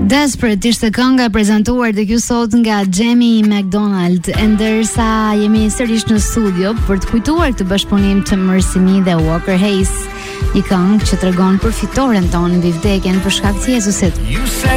Desperate ishte kënga e prezantuar dhe kjo sot nga Jamie McDonald, ndërsa jemi sërish në studio për të kujtuar këtë bashkëpunim të Mercy Me dhe Walker Hayes, një këngë që tregon për fitoren tonë mbi vdekjen për shkak të Jezusit.